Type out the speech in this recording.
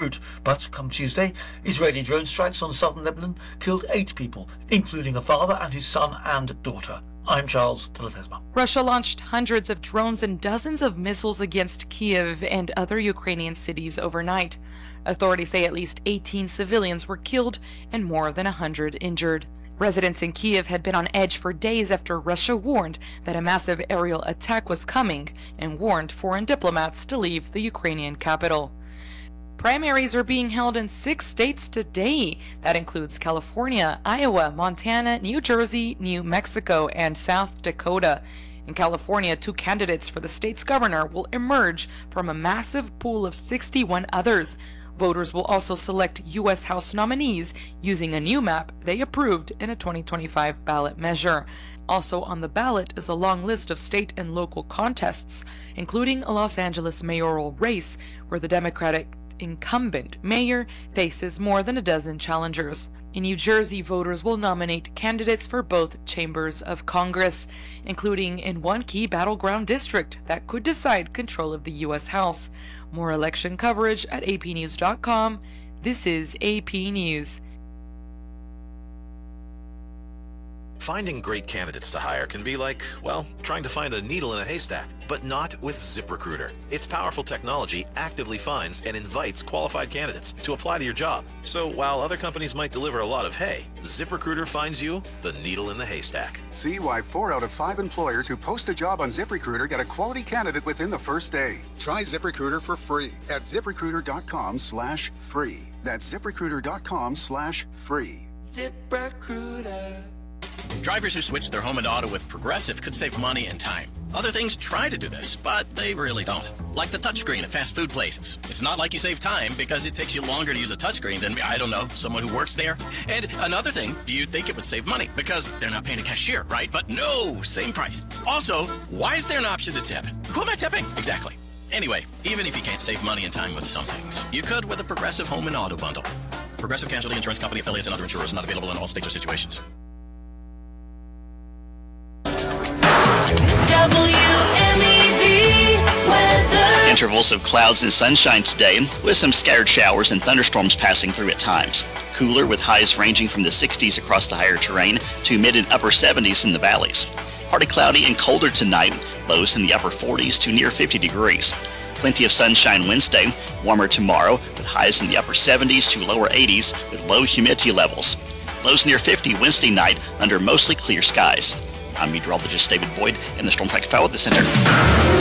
Beirut. But come Tuesday, Israeli drone strikes on southern Lebanon killed 8 people, including a father and his son and daughter. I'm Charles Telethesma. Russia launched hundreds of drones and dozens of missiles against Kiev and other Ukrainian cities overnight. Authorities say at least 18 civilians were killed and more than 100 injured. Residents in Kiev had been on edge for days after Russia warned that a massive aerial attack was coming and warned foreign diplomats to leave the Ukrainian capital. Primaries are being held in 6 states today. That includes California, Iowa, Montana, New Jersey, New Mexico, and South Dakota. In California, 2 candidates for the state's governor will emerge from a massive pool of 61 others. Voters will also select U.S. House nominees using a new map they approved in a 2025 ballot measure. Also on the ballot is a long list of state and local contests, including a Los Angeles mayoral race where the Democratic incumbent mayor faces more than a dozen challengers. In New Jersey, voters will nominate candidates for both chambers of Congress, including in one key battleground district that could decide control of the U.S. House. More election coverage at apnews.com. This is AP News. Finding great candidates to hire can be like, well, trying to find a needle in a haystack, but not with ZipRecruiter. Its powerful technology actively finds and invites qualified candidates to apply to your job. So while other companies might deliver a lot of hay, ZipRecruiter finds you the needle in the haystack. See why 4 out of 5 employers who post a job on ZipRecruiter get a quality candidate within the first day. Try ZipRecruiter for free at ZipRecruiter.com/free. That's ZipRecruiter.com/free. ZipRecruiter. Drivers who switch their home and auto with Progressive could save money and time. Other things try to do this, but they really don't. Like the touchscreen at fast food places. It's not like you save time because it takes you longer to use a touchscreen than, I don't know, someone who works there. And another thing, you'd think it would save money because they're not paying a cashier, right? But no, same price. Also, why is there an option to tip? Who am I tipping? Exactly. Anyway, even if you can't save money and time with some things, you could with a Progressive home and auto bundle. Progressive Casualty Insurance Company, affiliates, and other insurers not available in all states or situations. Intervals of clouds and sunshine today, with some scattered showers and thunderstorms passing through at times. Cooler with highs ranging from the 60s across the higher terrain to mid and upper 70s in the valleys. Partly cloudy and colder tonight, lows in the upper 40s to near 50 degrees. Plenty of sunshine Wednesday, warmer tomorrow with highs in the upper 70s to lower 80s with low humidity levels. Lows near 50 Wednesday night under mostly clear skies. I'm meteorologist David Boyd in the Storm Track Weather Center.